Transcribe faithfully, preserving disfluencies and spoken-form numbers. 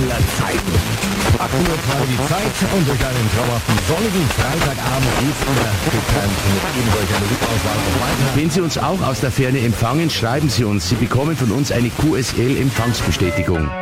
aller Zeiten. achtzehn Uhr zwei die Zeit und durch einen traumhaften sonnigen Freitagabend geht's wieder gekannt mit eben solcher Musikauswahl und weiter. Wenn Sie uns auch aus der Ferne empfangen, schreiben Sie uns. Sie bekommen von uns eine Q S L-Empfangsbestätigung.